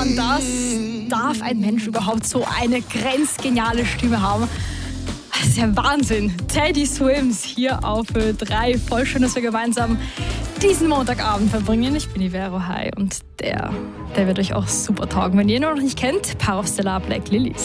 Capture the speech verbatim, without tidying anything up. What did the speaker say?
man das? Darf ein Mensch überhaupt so eine grenzgeniale Stimme haben? Das ist ja Wahnsinn. Teddy Swims hier auf Ö drei. Voll schön, dass wir gemeinsam diesen Montagabend verbringen. Ich bin die Vero, hi. Und der, der wird euch auch super taugen. Wenn ihr ihn noch nicht kennt, Power of Stellar, Black Lilies.